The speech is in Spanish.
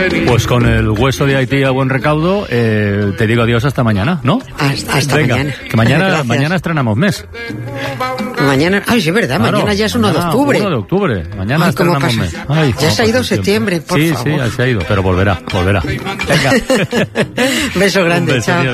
Pues con el hueso de Haití a buen recaudo, te digo adiós hasta mañana, ¿no? Hasta Venga, mañana. Que mañana estrenamos mes. Mañana, ay, sí, es verdad, Claro, mañana ya es 1 de octubre. 1 de octubre, mañana Ay, ¿cómo estrenamos pasa? mes. Ay, Ya se ha ido septiembre, por sí, favor. Sí, ya se ha ido, pero volverá. Venga. Beso grande, Un beso, chao. adiós.